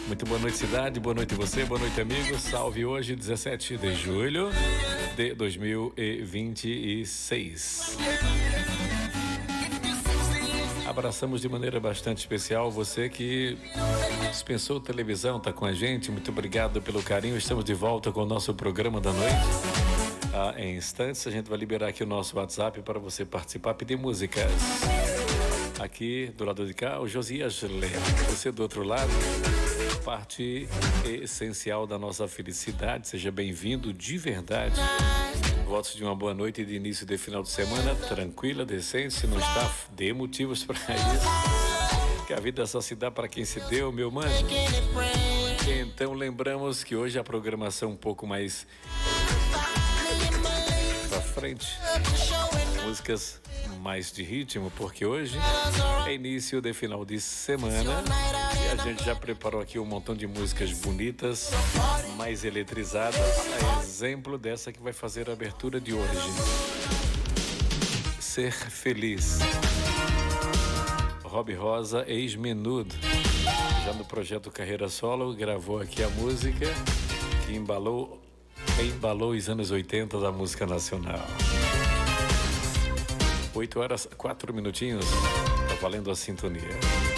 Muito boa noite, cidade, boa noite você, boa noite, amigos. Salve hoje, 17 de julho de 2026. Abraçamos de maneira bastante especial você que dispensou televisão, tá com a gente. Muito obrigado pelo carinho. Estamos de volta com o nosso programa da noite. Em instantes a gente vai liberar aqui o nosso WhatsApp para você participar, pedir músicas. Aqui do lado de cá, o Josias Lema. Você do outro lado, parte essencial da nossa felicidade. Seja bem-vindo de verdade. Votos de uma boa noite de início de final de semana, tranquila, decente. Se não está, dê motivos para isso. Que a vida só se dá para quem se deu, meu mano. Então lembramos que hoje a programação um pouco mais para frente. Músicas mais de ritmo, porque hoje é início de final de semana e a gente já preparou aqui um montão de músicas bonitas, mais eletrizadas, a exemplo dessa que vai fazer a abertura de hoje. Ser Feliz. Rob Rosa, ex-Menudo, já no projeto Carreira Solo, gravou aqui a música que embalou os anos 80 da música nacional. 8 horas, 4 minutinhos, tá valendo a sintonia.